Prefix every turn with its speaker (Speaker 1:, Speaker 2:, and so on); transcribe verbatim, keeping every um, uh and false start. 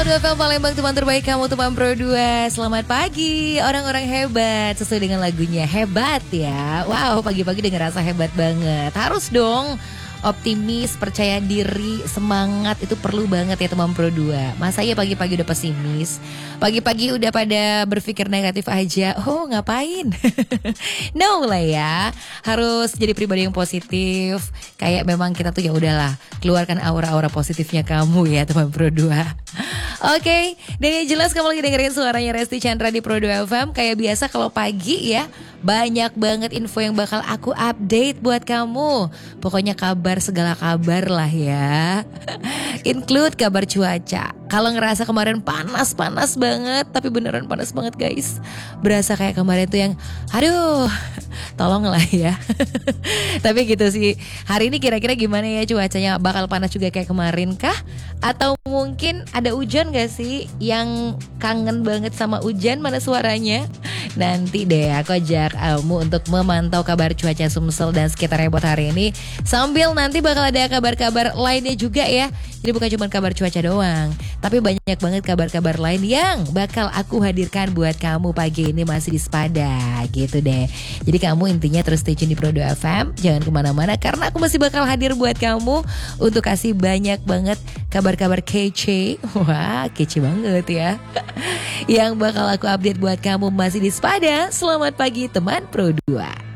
Speaker 1: Pro dua F M Palembang, teman terbaik kamu, teman Pro dua. Selamat pagi orang-orang hebat. Sesuai dengan lagunya hebat ya. Wow, pagi-pagi dengan rasa hebat banget. Harus dong optimis, percaya diri, semangat itu perlu banget ya teman Pro dua. Masa ya pagi-pagi udah pesimis, pagi-pagi udah pada berpikir negatif aja. Oh ngapain? No lah ya. Harus jadi pribadi yang positif. Kayak memang kita tuh ya udahlah, keluarkan aura-aura positifnya kamu ya teman Pro dua. Oke, okay, dan yang jelas kamu lagi dengerin suaranya Resti Chandra di Pro dua F M. Kayak biasa kalau pagi ya, banyak banget info yang bakal aku update buat kamu. Pokoknya kabar, segala kabar lah ya. Include kabar cuaca. Kalau ngerasa kemarin panas-panas banget, tapi beneran panas banget guys. Berasa kayak kemarin tuh yang, aduh, tolonglah ya. Tapi gitu sih, hari ini kira-kira gimana ya cuacanya? Bakal panas juga kayak kemarin kah? Atau mungkin ada hujan gak sih? Yang kangen banget sama hujan, mana suaranya? Nanti deh aku ajak kamu untuk memantau kabar cuaca Sumsel dan sekitarnya buat hari ini. Sambil nanti bakal ada kabar-kabar lainnya juga ya. Jadi bukan cuma kabar cuaca doang, tapi banyak banget kabar-kabar lain yang bakal aku hadirkan buat kamu pagi ini masih di Sepada gitu deh. Jadi kamu intinya terus stay tune di Pro dua F M. Jangan kemana-mana karena aku masih bakal hadir buat kamu untuk kasih banyak banget kabar-kabar kece. Wah kece banget ya. Yang bakal aku update buat kamu masih di Sepada. Selamat pagi teman Pro dua.